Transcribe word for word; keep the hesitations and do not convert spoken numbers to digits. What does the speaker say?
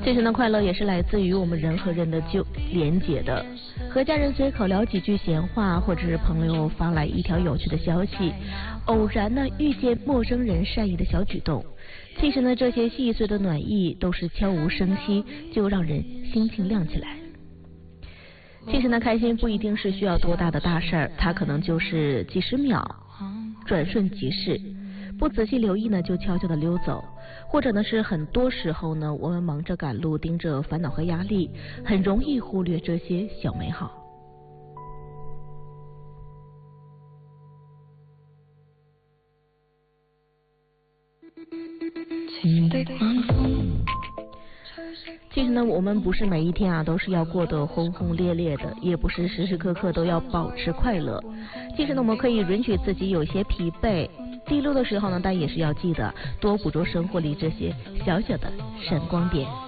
其实呢，快乐也是来自于我们人和人的就连结的。和家人随口聊几句闲话，或者是朋友发来一条有趣的消息，偶然呢遇见陌生人善意的小举动，其实呢这些细碎的暖意都是悄无声息就让人心情亮起来。其实呢，开心不一定是需要多大的大事儿，它可能就是几十秒，转瞬即逝，不仔细留意呢就悄悄的溜走，或者呢是很多时候呢我们忙着赶路，盯着烦恼和压力，很容易忽略这些小美好。其实呢，我们不是每一天啊都是要过得轰轰烈烈的，也不是时时刻刻都要保持快乐。其实呢，我们可以允许自己有些疲惫、低落的时候呢，但也是要记得多捕捉生活里这些小小的闪光点。